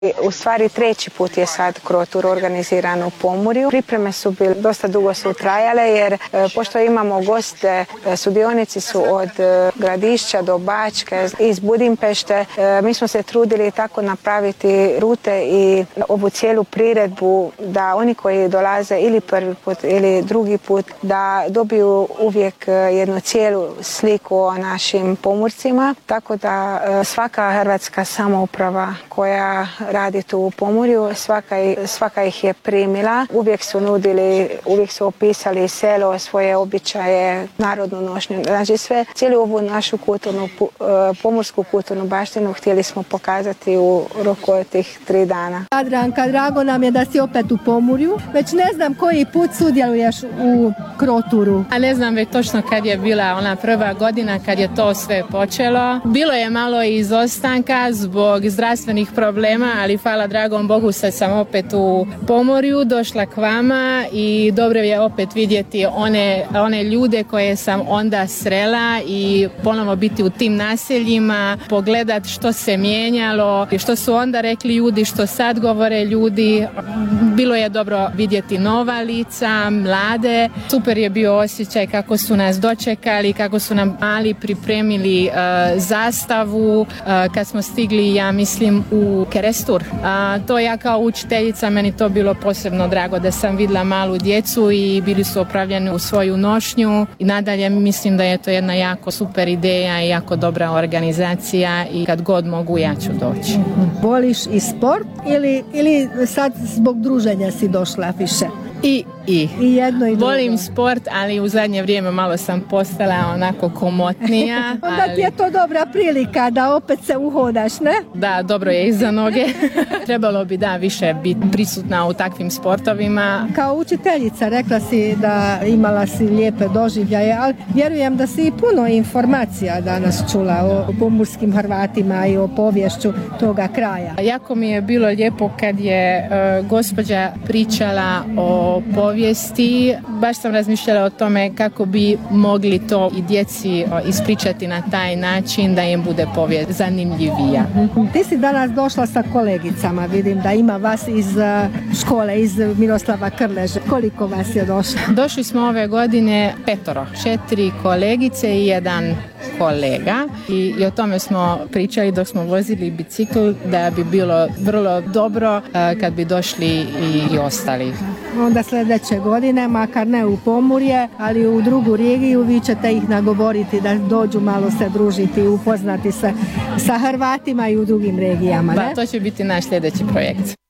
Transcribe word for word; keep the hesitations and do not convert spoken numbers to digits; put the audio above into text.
U stvari treći put je sad Krotur organiziran u Pomurju. Pripreme su bile, dosta dugo su trajale jer pošto imamo goste, sudionici su od Gradišća do Bačke, iz Budimpešte. Mi smo se trudili tako napraviti rute i ovu cijelu priredbu da oni koji dolaze ili prvi put ili drugi put da dobiju uvijek jednu cijelu sliku o našim pomorcima. Tako da svaka hrvatska samouprava koja radi tu u Pomurju, svaka, svaka ih je primila. Uvijek su nudili, uvijek su opisali selo, svoje običaje, narodnu nošnju. Znači sve, cijelu ovu našu kulturnu, pomorsku kulturnu baštinu htjeli smo pokazati u roku od tih tri dana. Adranka, drago nam je da si opet u Pomurju. Već ne znam koji put sudjeluješ u Kroturu. A ne znam već točno kad je bila ona prva godina kad je to sve počelo. Bilo je malo izostanka zbog zdravstvenih problema, ali hvala dragom Bogu sad sam opet u Pomorju, došla k vama i dobro je opet vidjeti one, one ljude koje sam onda srela i ponovo biti u tim naseljima, pogledat što se mijenjalo, što su onda rekli ljudi, što sad govore ljudi. Bilo je dobro vidjeti nova lica, mlade. Super je bio osjećaj kako su nas dočekali, kako su nam mali pripremili uh, zastavu uh, kad smo stigli, ja mislim, u Kerestur. Uh, to ja kao učiteljica, meni to bilo posebno drago da sam vidjela malu djecu i bili su opravljeni u svoju nošnju i nadalje mislim da je to jedna jako super ideja i jako dobra organizacija i kad god mogu ja ću doći. Voliš i sport ili, ili sad zbog druženja si došla više? I, i. I jedno i drugo. Volim sport, ali u zadnje vrijeme malo sam postala onako komotnija. Onda ali... ti je to dobra prilika da opet se uhodaš, ne? Da, dobro je i za noge. Trebalo bi da više biti prisutna u takvim sportovima. Kao učiteljica rekla si da imala si lijepe doživljaje, ali vjerujem da si i puno informacija danas čula o pomurskim Hrvatima i o povješću toga kraja. Jako mi je bilo lijepo kad je uh, gospođa pričala o povijesti. Baš sam razmišljala o tome kako bi mogli to i djeci ispričati na taj način da im bude povijest zanimljivija. Ti si danas došla sa kolegicama, vidim da ima vas iz škole, iz Miroslava Krleže. Koliko vas je došlo? Došli smo ove godine petoro, četiri kolegice i jedan kolega i, i o tome smo pričali dok smo vozili bicikl da bi bilo vrlo dobro uh, kad bi došli i, i ostali. Onda sljedeće godine, makar ne u Pomurje, ali u drugu regiju, vi ćete ih nagovoriti da dođu malo se družiti i upoznati se sa Hrvatima i u drugim regijama, ne? Ba, to će biti naš sljedeći projekt.